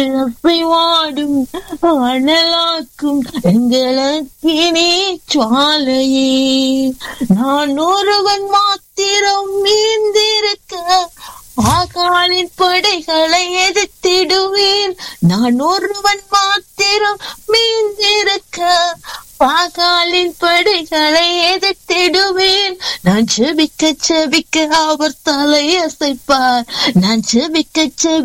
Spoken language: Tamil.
வாடும் அனலாக்கும் எங்களக்கினே ஜுவாலையே. நான் ஒருவன் மாத்திரம் மீந்திருக்க ஆகாலின் படைகளை எதிர்த்திடுவேன். நான் ஒருவன் மாத்திரம் மீந்திருக்க பாகாலின் படைகளை எதிர்த்திடுவேன். நான் ஜெபிக்க ஜெபிக்க அவர் தலையசைப்பார். நான் ஜெபிக்க